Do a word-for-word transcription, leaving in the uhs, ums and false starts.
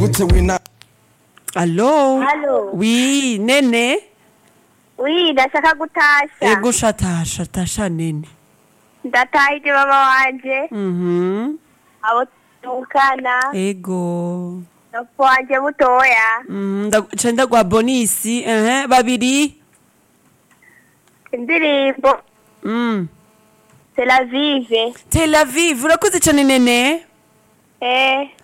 gute wina Allo? Allo. Oui, Nene? Oui, ndashaka gutasha. Ego shatasha, tasha Nene. Ndatahije mama wanje. Mhm. Abo tukana. Ego. Napfu wanje mutoya. Mhm, ndaca ndagwa bonisi, eh, babiri. Indirimbo Mm. Tel Aviv. Tel Aviv, urakoze cyane Nene. Eh.